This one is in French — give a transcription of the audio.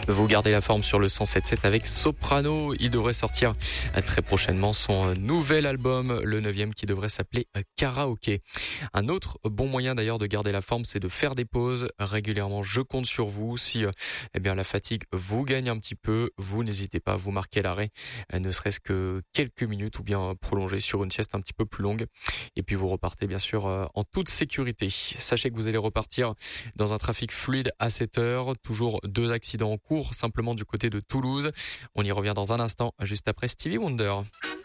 Vous gardez la forme sur le 107.7 avec Soprano. Il devrait sortir très prochainement son nouvel album, le 9e, qui devrait s'appeler Karaoké. Un autre bon moyen d'ailleurs de garder la forme, c'est de faire des pauses régulièrement. Je compte sur vous. Si la fatigue vous gagne un petit peu, vous n'hésitez pas à vous marquer l'arrêt, ne serait-ce que quelques minutes ou bien prolonger sur une sieste un petit peu plus longue. Et puis vous repartez bien sûr en toute sécurité. Sachez que vous allez repartir dans un trafic fluide à 7 heures. Toujours 2 accidents en cours, simplement du côté de Toulouse. On y revient dans un instant, juste après Stevie Wonder.